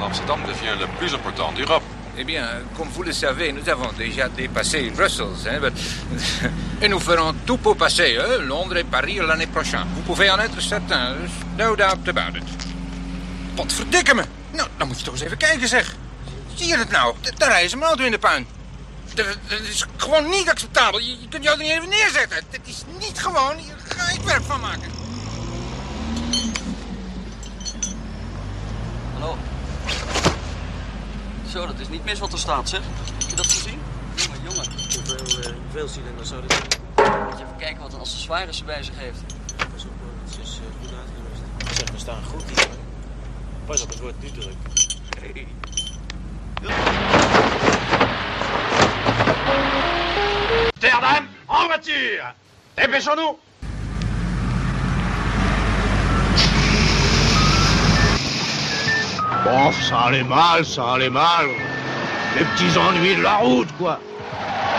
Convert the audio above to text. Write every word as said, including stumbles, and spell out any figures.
Amsterdam devient le plus important d'Europe. Eh bien, comme vous le savez, nous avons déjà dépassé Brussels. Hein, but... Et nous ferons tout pour passer, hein, Londres et Paris l'année prochaine. Vous pouvez en être certain. No doubt about it. Potverdikke me. Nou, dan moet je toch eens even kijken, zeg. Zie je het nou? Daar rijden ze mijn auto in de puin. Dat is gewoon niet acceptabel. Je, je kunt jou er niet even neerzetten. Het is niet gewoon. Hier ga ik werk van maken. Hallo. Zo, dat is niet mis wat er staat, zeg. Heb je dat gezien? Jongen, jongen. Hoeveel, uh, hoeveel cilinders zou dit zijn? Moet je even kijken wat een accessoires ze bij zich heeft. Pas op, het is uh, goed uitgerust. Zeg, we staan goed hier. Pas op, het wordt nu druk. Hey. Terre d'âme, en voiture! Dépêchons-nous! Bon, ça allait mal, ça allait mal. Les petits ennuis de la route, quoi.